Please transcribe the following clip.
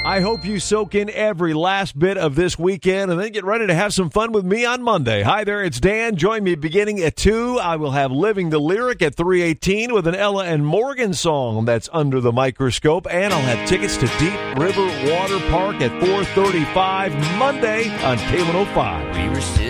I hope you soak in every last bit of this weekend and then get ready to have some fun with me on Monday. Hi there, it's Dan. Join me beginning at 2. I will have Living the Lyric at 3:18 with an Ella and Morgan song that's Under the Microscope. And I'll have tickets to Deep River Water Park at 4:35 Monday on K105. We were sitting